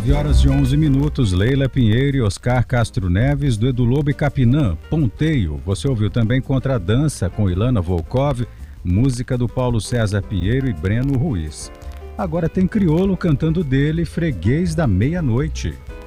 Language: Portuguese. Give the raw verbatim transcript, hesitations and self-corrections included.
nove horas e onze minutos, Leila Pinheiro e Oscar Castro Neves, do Edu Lobo e Capinã, Ponteio. Você ouviu também Contradança, com Ilana Volkov, música do Paulo César Pinheiro e Breno Ruiz. Agora tem Criolo cantando dele, Freguês da Meia-Noite.